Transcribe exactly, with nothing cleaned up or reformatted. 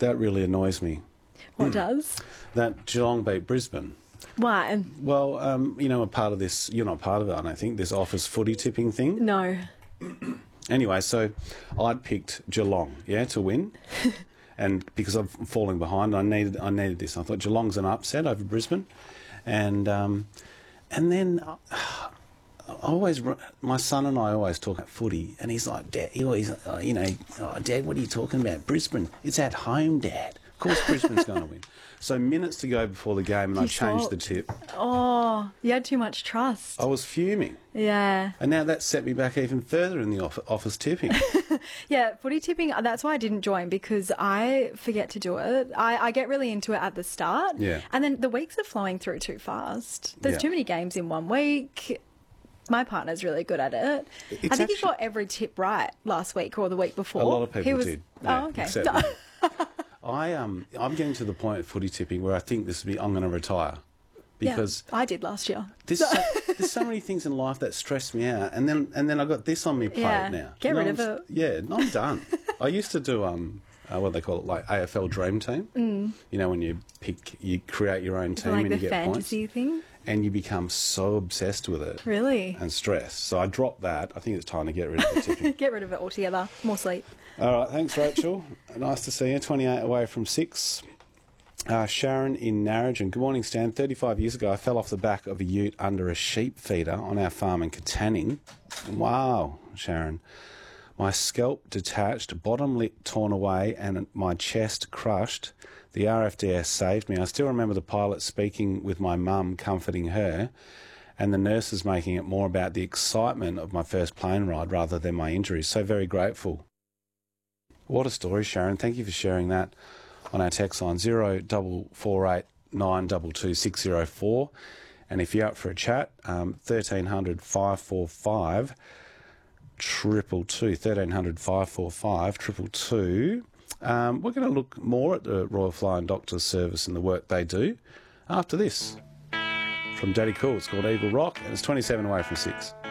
that really annoys me. What does? That Geelong beat Brisbane. Why? Well, um, you know, a part of this, you're not part of it, I don't think, this office footy tipping thing. No. Anyway, so I'd picked Geelong, yeah, to win. And because I'm falling behind, I needed I needed this. I thought Geelong's an upset over Brisbane. And um, and then uh, I always, my son and I always talk about footy, and he's like, Dad, he always, uh, you know, oh, Dad, what are you talking about? Brisbane, it's at home, Dad. Of course Brisbane's going to win. So minutes to go before the game, and You I changed thought- the tip. Oh, you had too much trust. I was fuming. Yeah. And now that set me back even further in the off- office tipping. Yeah, footy tipping, that's why I didn't join, because I forget to do it. I, I get really into it at the start. Yeah. And then the weeks are flowing through too fast. There's Yeah. too many games in one week. My partner's really good at it. It's I think he actually- got every tip right last week or the week before. A lot of people he was, did. Oh, Yeah, okay. except me. I um I'm getting to the point of footy tipping where I think this will be I'm going to retire because yeah, I did last year. there's so, there's so many things in life that stress me out, and then and then I got this on my plate Yeah, now. get You know, rid of I'm- it. Yeah, no, I'm done. I used to do um uh, what they call it, like A F L Dream Team. Mm. You know, when you pick, you create your own team Like and the you get fantasy points, thing. and you become so obsessed with it Really? and stressed. So I dropped that. I think it's time to get rid of the tipping. Get rid of it altogether. More sleep. All right, thanks, Rachel. Nice to see you. twenty-eight away from six. Uh, Sharon in Narrogin. Good morning, Stan. thirty-five years ago, I fell off the back of a ute under a sheep feeder on our farm in Katanning. Wow, Sharon. My scalp detached, bottom lip torn away, and my chest crushed. The R F D S saved me. I still remember the pilot speaking with my mum, comforting her, and the nurses making it more about the excitement of my first plane ride rather than my injuries. So very grateful. What a story, Sharon. Thank you for sharing that on our text line zero double four eight nine two two six zero four. And if you're up for a chat, um, thirteen hundred five four five triple two, thirteen hundred five four five triple two. Um, we're going to look more at the Royal Flying Doctors Service and the work they do after this. From Daddy Cool, it's called Eagle Rock, and it's twenty-seven away from six.